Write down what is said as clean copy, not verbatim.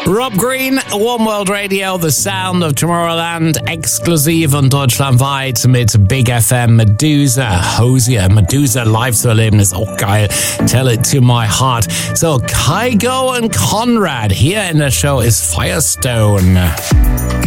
Rob Green, One World Radio, The Sound of Tomorrowland, exklusiv und deutschlandweit mit Big FM. Medusa live zu erleben ist auch geil. Tell it to my heart. So, Kygo und Conrad hier in der Show ist Firestone.